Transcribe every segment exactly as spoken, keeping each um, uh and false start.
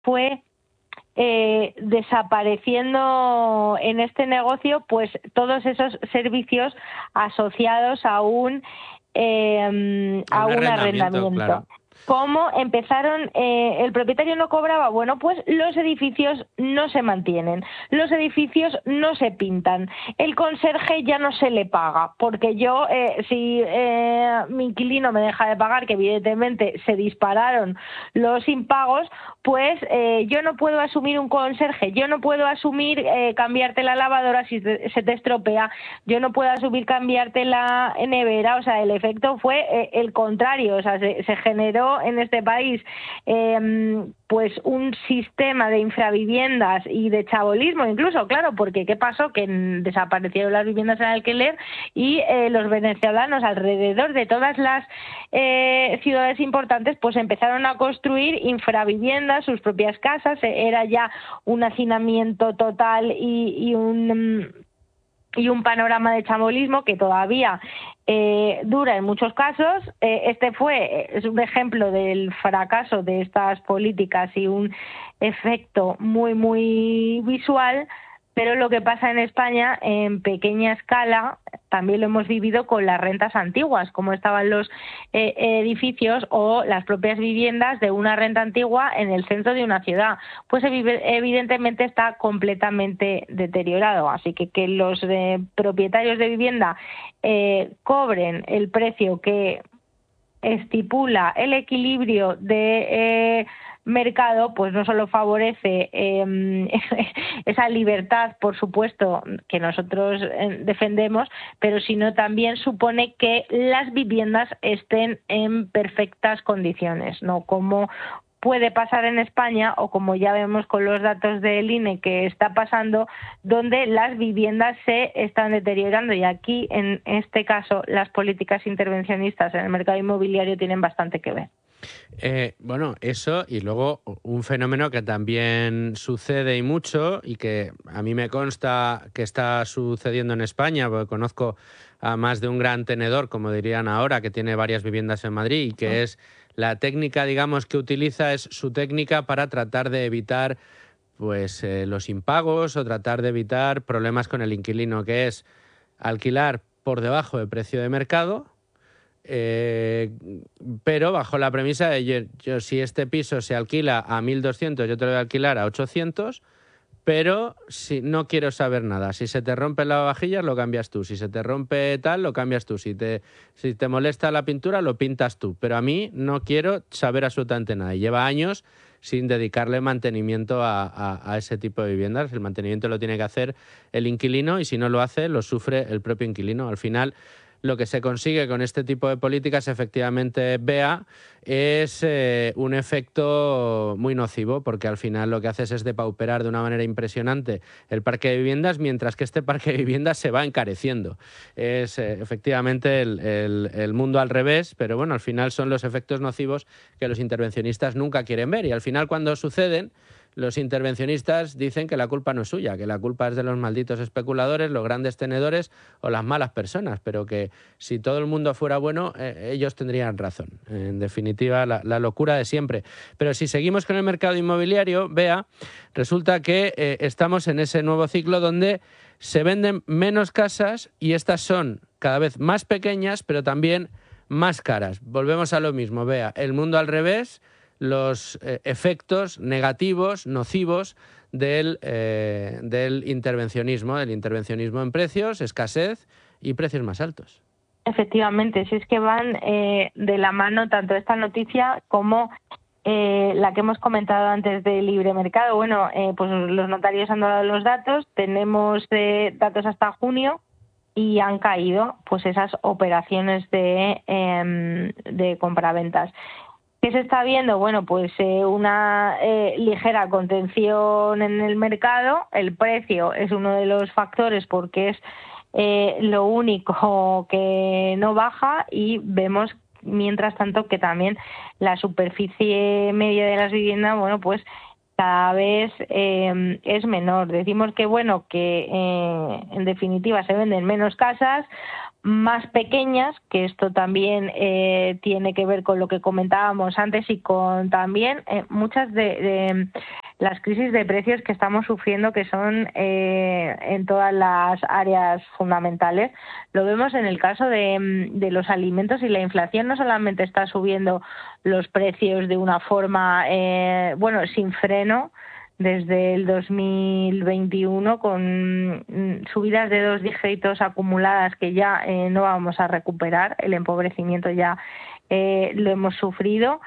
fue eh, desapareciendo en este negocio pues todos esos servicios asociados a un eh, a, a un, un arrendamiento, arrendamiento. Claro. ¿Cómo empezaron? Eh, el propietario no cobraba. Bueno, pues los edificios no se mantienen, los edificios no se pintan, el conserje ya no se le paga, porque yo, eh, si eh, mi inquilino me deja de pagar, que evidentemente se dispararon los impagos, pues eh, yo no puedo asumir un conserje, yo no puedo asumir eh, cambiarte la lavadora si te, se te estropea, yo no puedo asumir cambiarte la nevera. O sea, el efecto fue eh, el contrario. O sea, se, se generó en este país eh, pues un sistema de infraviviendas y de chabolismo incluso, claro, porque ¿qué pasó? Que desaparecieron las viviendas en alquiler y eh, los venezolanos alrededor de todas las eh, ciudades importantes pues empezaron a construir infraviviendas, sus propias casas. Era ya un hacinamiento total y, y un... y un panorama de chabolismo que todavía eh, dura en muchos casos. Eh, este fue es un ejemplo del fracaso de estas políticas y un efecto muy, muy visual, pero lo que pasa en España en pequeña escala también lo hemos vivido con las rentas antiguas, como estaban los eh, edificios o las propias viviendas de una renta antigua en el centro de una ciudad. Pues evidentemente está completamente deteriorado, así que que los eh, propietarios de vivienda eh, cobren el precio que estipula el equilibrio de eh, mercado, pues no solo favorece eh, esa libertad, por supuesto, que nosotros eh, defendemos, pero sino también supone que las viviendas estén en perfectas condiciones, no como puede pasar en España o como ya vemos con los datos del I N E que está pasando, donde las viviendas se están deteriorando, y aquí en este caso las políticas intervencionistas en el mercado inmobiliario tienen bastante que ver. Eh, bueno, eso, y luego un fenómeno que también sucede y mucho, y que a mí me consta que está sucediendo en España, porque conozco a más de un gran tenedor, como dirían ahora, que tiene varias viviendas en Madrid, y que oh. es la técnica, digamos, que utiliza es su técnica para tratar de evitar pues eh, los impagos o tratar de evitar problemas con el inquilino, que es alquilar por debajo del precio de mercado. Eh, pero bajo la premisa de yo, yo si este piso se alquila a mil doscientos, yo te lo voy a alquilar a ochocientos, pero si no quiero saber nada. Si se te rompe la vajilla, lo cambias tú. Si se te rompe tal, lo cambias tú. Si te, si te molesta la pintura, lo pintas tú. Pero a mí no quiero saber absolutamente nada. Y lleva años sin dedicarle mantenimiento a, a, a ese tipo de viviendas. El mantenimiento lo tiene que hacer el inquilino, y si no lo hace, lo sufre el propio inquilino. Al final, lo que se consigue con este tipo de políticas, efectivamente, Bea, es eh, un efecto muy nocivo, porque al final lo que haces es depauperar de una manera impresionante el parque de viviendas, mientras que este parque de viviendas se va encareciendo. Es eh, efectivamente el, el, el mundo al revés, pero bueno, al final son los efectos nocivos que los intervencionistas nunca quieren ver, y al final cuando suceden, los intervencionistas dicen que la culpa no es suya, que la culpa es de los malditos especuladores, los grandes tenedores o las malas personas, pero que si todo el mundo fuera bueno, eh, ellos tendrían razón. En definitiva, la, la locura de siempre. Pero si seguimos con el mercado inmobiliario, Bea, resulta que eh, estamos en ese nuevo ciclo donde se venden menos casas, y estas son cada vez más pequeñas, pero también más caras. Volvemos a lo mismo, Bea, el mundo al revés, los eh, efectos negativos, nocivos del, eh, del intervencionismo, del intervencionismo en precios, escasez y precios más altos. Efectivamente, si es que van eh, de la mano tanto esta noticia como eh, la que hemos comentado antes del libre mercado. Bueno, eh, pues los notarios han dado los datos, tenemos eh, datos hasta junio, y han caído pues esas operaciones de, eh, de compraventas. ¿Qué se está viendo? Bueno, pues eh, una eh, ligera contención en el mercado. El precio es uno de los factores porque es eh, lo único que no baja, y vemos mientras tanto que también la superficie media de las viviendas, bueno, pues cada vez eh, es menor. Decimos que, bueno, que eh, en definitiva se venden menos casas, más pequeñas, que esto también eh, tiene que ver con lo que comentábamos antes y con también eh, muchas de, de las crisis de precios que estamos sufriendo, que son eh, en todas las áreas fundamentales. Lo vemos en el caso de, de los alimentos, y la inflación no solamente está subiendo los precios de una forma, eh, bueno, sin freno, desde el dos mil veintiuno, con subidas de dos dígitos acumuladas que ya eh, no vamos a recuperar. El empobrecimiento ya eh, lo hemos sufrido,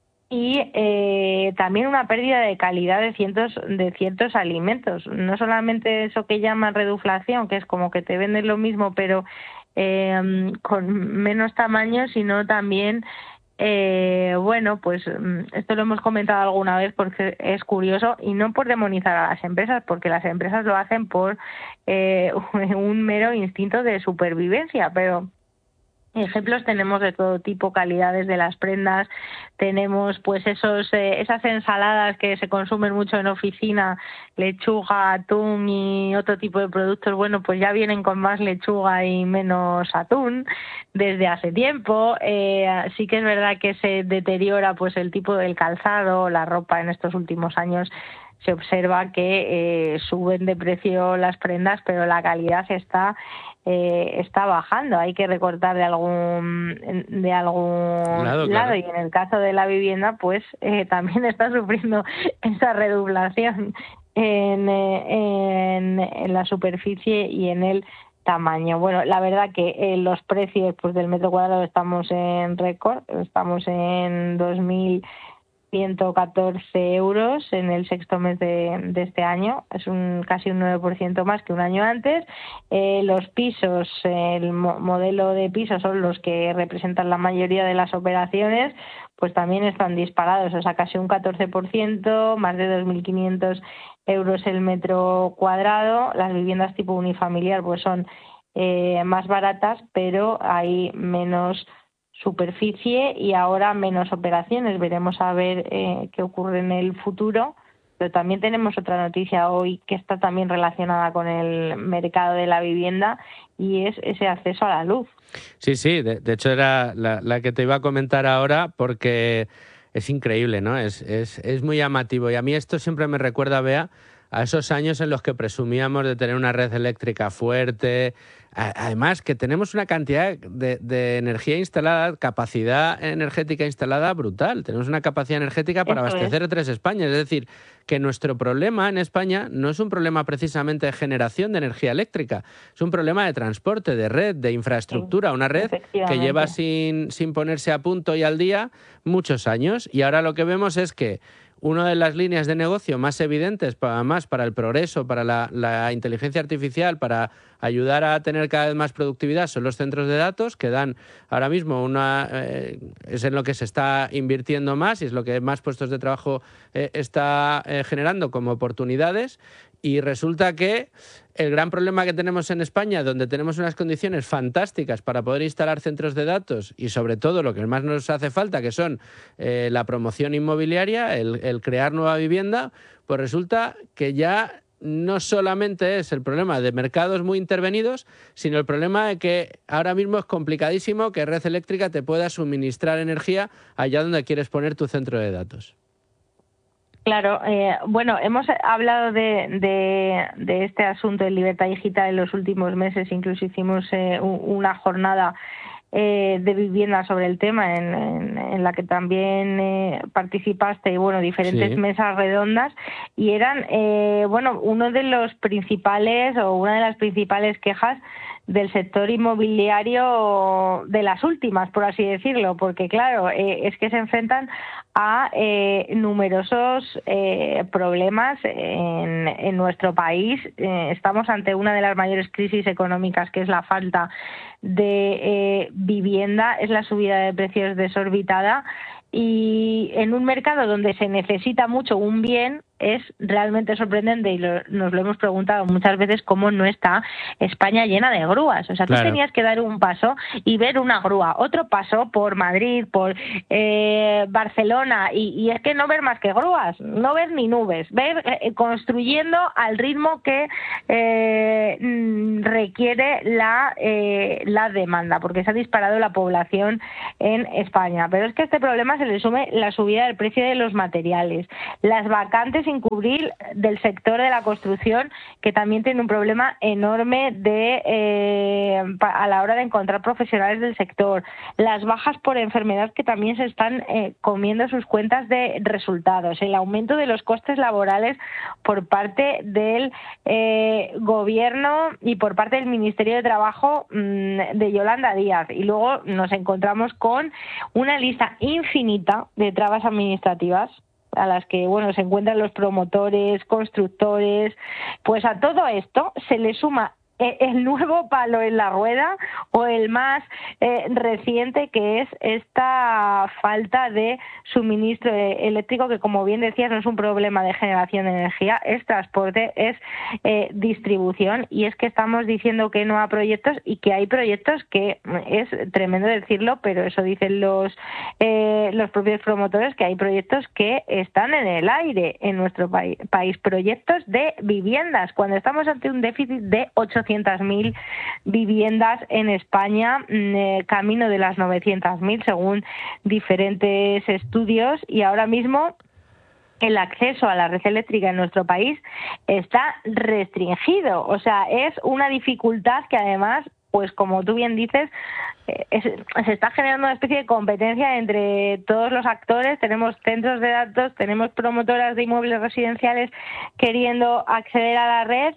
y eh, también una pérdida de calidad de ciertos, de ciertos alimentos. No solamente eso que llaman reduflación, que es como que te venden lo mismo pero eh, con menos tamaño, sino también Eh, bueno, pues esto lo hemos comentado alguna vez porque es curioso, y no por demonizar a las empresas, porque las empresas lo hacen por eh, un mero instinto de supervivencia, pero ejemplos tenemos de todo tipo, calidades de las prendas, tenemos pues esos eh, esas ensaladas que se consumen mucho en oficina, lechuga, atún y otro tipo de productos, bueno, pues ya vienen con más lechuga y menos atún desde hace tiempo. Eh, sí que es verdad que se deteriora pues el tipo del calzado, la ropa en estos últimos años. Se observa que eh, suben de precio las prendas, pero la calidad está eh, está bajando. Hay que recortar de algún de algún lado, lado, claro. Y en el caso de la vivienda, pues eh, también está sufriendo esa redublación en, eh, en, en la superficie y en el tamaño. Bueno, la verdad que eh, los precios pues del metro cuadrado estamos en récord, estamos en dos mil ciento catorce euros en el sexto mes de, de este año. Es un casi un nueve por ciento más que un año antes. Eh, los pisos, el mo modelo de pisos son los que representan la mayoría de las operaciones, pues también están disparados, o sea, casi un catorce por ciento, más de dos mil quinientos euros el metro cuadrado. Las viviendas tipo unifamiliar pues son eh, más baratas, pero hay menos superficie y ahora menos operaciones. Veremos a ver eh, qué ocurre en el futuro, pero también tenemos otra noticia hoy que está también relacionada con el mercado de la vivienda, y es ese acceso a la luz. Sí, sí, de, de hecho era la, la que te iba a comentar ahora, porque es increíble, ¿no? Es, es, es muy llamativo, y a mí esto siempre me recuerda, Bea, a esos años en los que presumíamos de tener una red eléctrica fuerte. Además, que tenemos una cantidad de, de energía instalada, capacidad energética instalada brutal. Tenemos una capacidad energética para Eso abastecer es. tres Españas. Es decir, que nuestro problema en España no es un problema precisamente de generación de energía eléctrica, es un problema de transporte, de red, de infraestructura. Una red que lleva sin, sin ponerse a punto y al día muchos años. Y ahora lo que vemos es que una de las líneas de negocio más evidentes, para, más para el progreso, para la, la inteligencia artificial, para ayudar a tener cada vez más productividad, son los centros de datos, que dan ahora mismo una... Eh, es en lo que se está invirtiendo más y es lo que más puestos de trabajo eh, está eh, generando como oportunidades. Y resulta que el gran problema que tenemos en España, donde tenemos unas condiciones fantásticas para poder instalar centros de datos y sobre todo lo que más nos hace falta, que son eh, la promoción inmobiliaria, el, el crear nueva vivienda, pues resulta que ya no solamente es el problema de mercados muy intervenidos, sino el problema de que ahora mismo es complicadísimo que Red Eléctrica te pueda suministrar energía allá donde quieres poner tu centro de datos. Claro, eh, bueno, hemos hablado de, de, de este asunto de libertad digital en los últimos meses, incluso hicimos eh, una jornada eh, de vivienda sobre el tema en, en, en la que también eh, participaste, y bueno, diferentes Sí. mesas redondas, y eran, eh, bueno, uno de los principales o una de las principales quejas del sector inmobiliario, de las últimas, por así decirlo, porque claro, eh, es que se enfrentan a eh, numerosos eh, problemas en, en nuestro país. Eh, estamos ante una de las mayores crisis económicas, que es la falta de eh, vivienda, es la subida de precios desorbitada, y en un mercado donde se necesita mucho un bien, es realmente sorprendente, y lo, nos lo hemos preguntado muchas veces, cómo no está España llena de grúas. O sea, Claro. tú tenías que dar un paso y ver una grúa, otro paso por Madrid, por eh, Barcelona, y, y es que no ver más que grúas, no ver ni nubes, ver eh, construyendo al ritmo que eh, requiere la, eh, la demanda, porque se ha disparado la población en España. Pero es que a este problema se le sume la subida del precio de los materiales, las vacantes sin cubrir del sector de la construcción, que también tiene un problema enorme de eh, a la hora de encontrar profesionales del sector, las bajas por enfermedad, que también se están eh, comiendo sus cuentas de resultados, el aumento de los costes laborales por parte del eh, gobierno y por parte del Ministerio de Trabajo mmm, de Yolanda Díaz. Y luego nos encontramos con una lista infinita de trabas administrativas a las que, bueno, se encuentran los promotores, constructores. Pues a todo esto se le suma el nuevo palo en la rueda, o el más eh, reciente, que es esta falta de suministro eléctrico, que, como bien decías, no es un problema de generación de energía, es transporte, es eh, distribución. Y es que estamos diciendo que no a proyectos, y que hay proyectos que, es tremendo decirlo, pero eso dicen los eh, los propios promotores, que hay proyectos que están en el aire en nuestro país, país proyectos de viviendas, cuando estamos ante un déficit de ochocientas mil viviendas en España, eh, camino de las novecientas mil según diferentes estudios. Y ahora mismo el acceso a la red eléctrica en nuestro país está restringido. O sea, es una dificultad que, además, pues como tú bien dices, Es, se está generando una especie de competencia entre todos los actores. Tenemos centros de datos, tenemos promotoras de inmuebles residenciales queriendo acceder a la red,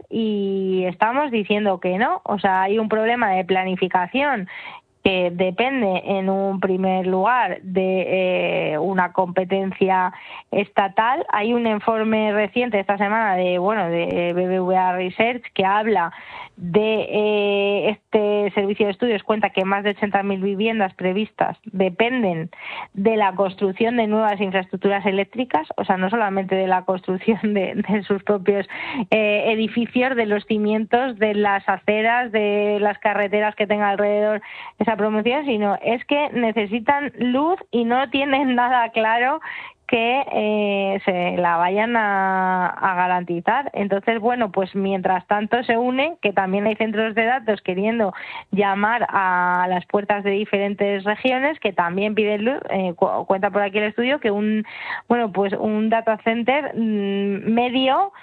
y estamos diciendo que no. O sea, hay un problema de planificación que depende en un primer lugar de eh, una competencia estatal. Hay un informe reciente esta semana de bueno de B B V A Research que habla de eh, este servicio de estudios, cuenta que más de ochenta mil viviendas previstas dependen de la construcción de nuevas infraestructuras eléctricas. O sea, no solamente de la construcción de, de sus propios eh, edificios, de los cimientos, de las aceras, de las carreteras que tenga alrededor esa promoción, sino es que necesitan luz y no tienen nada claro que eh, se la vayan a, a garantizar. Entonces, bueno, pues mientras tanto se unen, que también hay centros de datos queriendo llamar a las puertas de diferentes regiones que también piden luz. Eh, cu- cuenta por aquí el estudio que un, bueno, pues un data center mmm, medio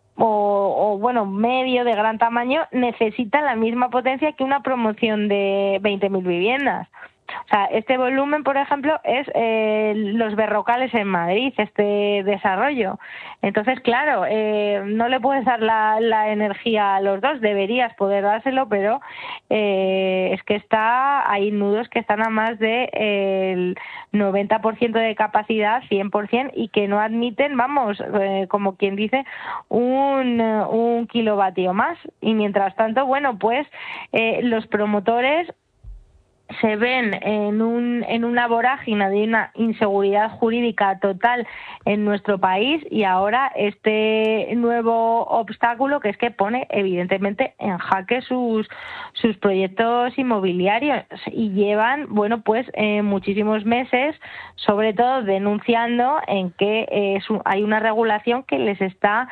O, o bueno, medio de gran tamaño necesita la misma potencia que una promoción de veinte mil viviendas. O sea, este volumen, por ejemplo, es eh, los Berrocales en Madrid, este desarrollo. Entonces, claro, eh, no le puedes dar la, la energía a los dos, deberías poder dárselo, pero eh, es que está hay nudos que están a más de eh, el noventa por ciento de capacidad, cien por ciento, y que no admiten, vamos, eh, como quien dice, un, un kilovatio más. Y mientras tanto, bueno, pues eh, los promotores se ven en un en una vorágine de una inseguridad jurídica total en nuestro país, y ahora este nuevo obstáculo, que es que pone evidentemente en jaque sus sus proyectos inmobiliarios, y llevan bueno pues eh, muchísimos meses sobre todo denunciando en que eh, su, hay una regulación que les está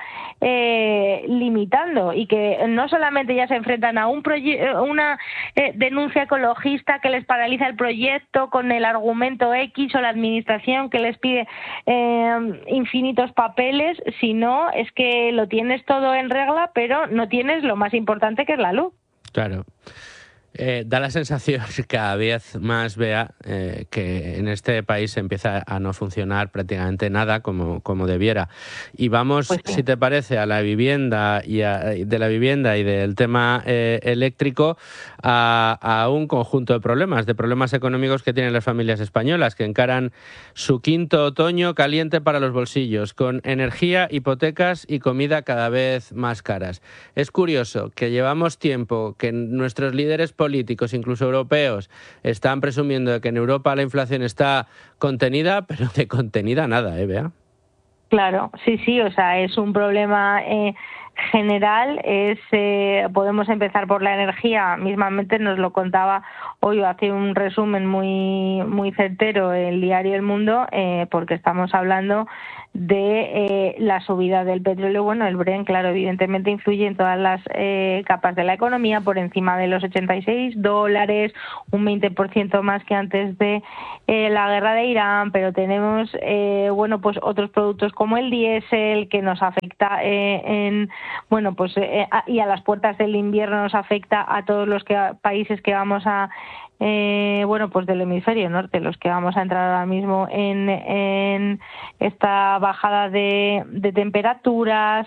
eh, limitando, y que no solamente ya se enfrentan a un proye- una eh, denuncia ecologista que les paraliza el proyecto con el argumento X, o la administración que les pide eh, infinitos papeles, sino es que lo tienes todo en regla, pero no tienes lo más importante, que es la luz. Claro. Eh, da la sensación cada vez más, Bea, eh, que en este país empieza a no funcionar prácticamente nada como, como debiera. Y vamos, Pues sí. si te parece, a la vivienda y a, de la vivienda y del tema eh, eléctrico, a, a un conjunto de problemas, de problemas económicos que tienen las familias españolas, que encaran su quinto otoño caliente para los bolsillos, con energía, hipotecas y comida cada vez más caras. Es curioso que llevamos tiempo que nuestros líderes políticos, incluso europeos, están presumiendo de que en Europa la inflación está contenida, pero de contenida nada, ¿eh, Bea? Claro, sí, sí, o sea, es un problema eh, general. Es eh, podemos empezar por la energía. Mismamente nos lo contaba hoy, hace un resumen muy muy certero el diario El Mundo, eh, porque estamos hablando de eh, la subida del petróleo. Bueno, el Brent, claro, evidentemente influye en todas las eh, capas de la economía, por encima de los ochenta y seis dólares, un veinte por ciento más que antes de eh, la guerra de Irán, pero tenemos, eh, bueno, pues otros productos como el diésel, que nos afecta eh, en, bueno, pues eh, a, y a las puertas del invierno nos afecta a todos los que, países que vamos a Eh, bueno, pues del hemisferio norte, los que vamos a entrar ahora mismo en, en esta bajada de, de temperaturas.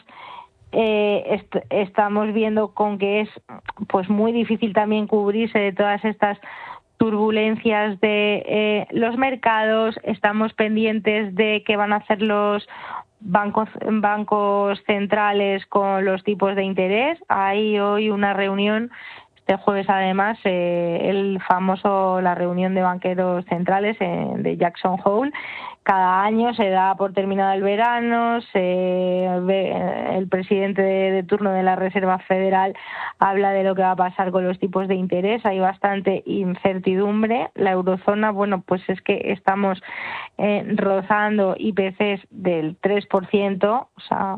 Eh, est estamos viendo con que es pues muy difícil también cubrirse de todas estas turbulencias de eh, los mercados. Estamos pendientes de qué van a hacer los bancos bancos centrales con los tipos de interés. Hay hoy una reunión este jueves, además, eh, el famoso, la reunión de banqueros centrales eh, de Jackson Hole. Cada año se da por terminado el verano, se ve, el presidente de, de turno de la Reserva Federal habla de lo que va a pasar con los tipos de interés. Hay bastante incertidumbre. La eurozona, bueno, pues es que estamos eh, rozando I P Cs del tres por ciento. O sea,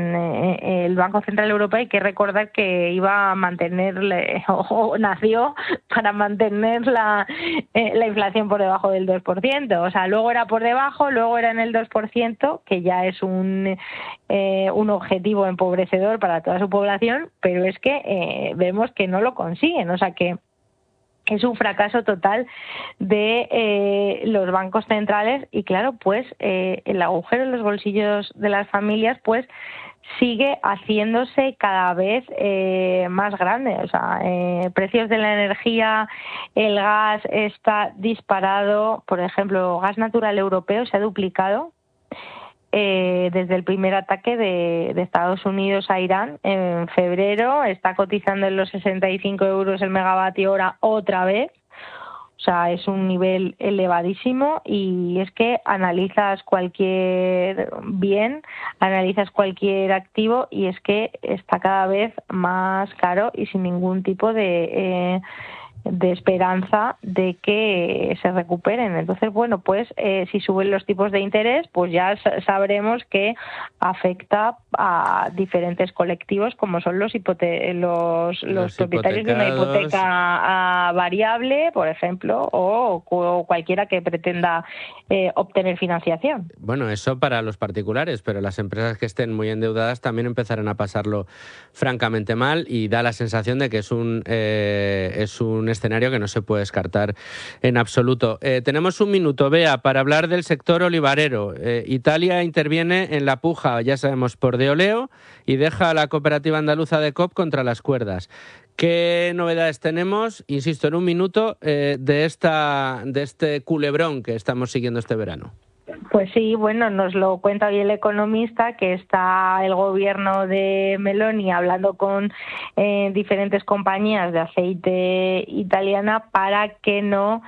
eh, el Banco Central Europeo, hay que recordar que iba a mantener, o, o nació para mantener la, eh, la inflación por debajo del dos por ciento. O sea, luego era por debajo, luego era en el dos por ciento, que ya es un, eh, un objetivo empobrecedor para toda su población, pero es que eh, vemos que no lo consiguen. O sea, que es un fracaso total de eh, los bancos centrales y, claro, pues eh, el agujero en los bolsillos de las familias pues sigue haciéndose cada vez eh, más grande. O sea, eh, precios de la energía, el gas está disparado. Por ejemplo, gas natural europeo se ha duplicado eh, desde el primer ataque de, de Estados Unidos a Irán en febrero. Está cotizando en los sesenta y cinco euros el megavatio hora otra vez. O sea, es un nivel elevadísimo, y es que analizas cualquier bien, analizas cualquier activo y es que está cada vez más caro y sin ningún tipo de, eh, de esperanza de que se recuperen. Entonces, bueno, pues eh, si suben los tipos de interés, pues ya sabremos que afecta a diferentes colectivos, como son los hipote los, los, los propietarios de una hipoteca variable, por ejemplo, o, o cualquiera que pretenda eh, obtener financiación. Bueno, eso para los particulares, pero las empresas que estén muy endeudadas también empezarán a pasarlo francamente mal, y da la sensación de que es un eh, es un escenario que no se puede descartar en absoluto. Eh, tenemos un minuto, Bea, para hablar del sector olivarero. Eh, Italia interviene en la puja, ya sabemos, por Deoleo, y deja a la cooperativa andaluza de Coop contra las cuerdas. ¿Qué novedades tenemos, insisto, en un minuto, eh, de, esta, de este culebrón que estamos siguiendo este verano? Pues sí, bueno, nos lo cuenta hoy El Economista, que está el gobierno de Meloni hablando con eh, diferentes compañías de aceite italiana para que no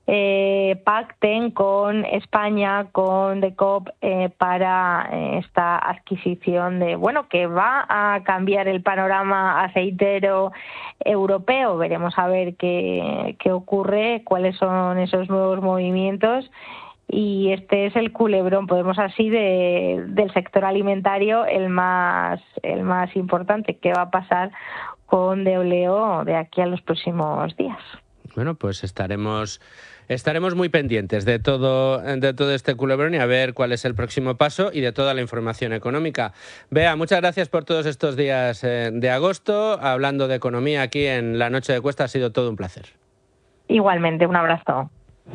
eh, pacten con España, con The Coop, eh, para eh, esta adquisición de, bueno, que va a cambiar el panorama aceitero europeo. Veremos a ver qué, qué ocurre, cuáles son esos nuevos movimientos. Y este es el culebrón, podemos así, de, del sector alimentario, el más el más importante. ¿Qué va a pasar con Deoleo de aquí a los próximos días? Bueno, pues estaremos estaremos muy pendientes de todo de todo este culebrón y a ver cuál es el próximo paso y de toda la información económica. Bea, muchas gracias por todos estos días de agosto hablando de economía aquí en La Noche de Cuesta. Ha sido todo un placer. Igualmente, un abrazo.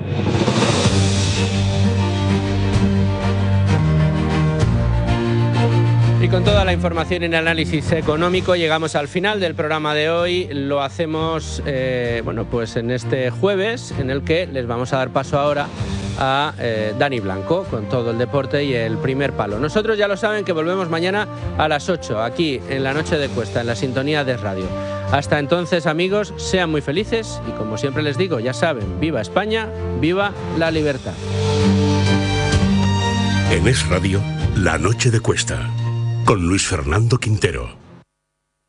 Y con toda la información y el análisis económico llegamos al final del programa de hoy. Lo hacemos eh, bueno, pues en este jueves, en el que les vamos a dar paso ahora a eh, Dani Blanco con todo el deporte y el primer palo. Nosotros, ya lo saben, que volvemos mañana a las ocho aquí en La Noche de Cuesta, en la sintonía de Radio. Hasta entonces, amigos, sean muy felices y, como siempre les digo, ya saben, viva España, viva la libertad. En Es Radio La noche de Cuesta, con Luis Fernando Quintero.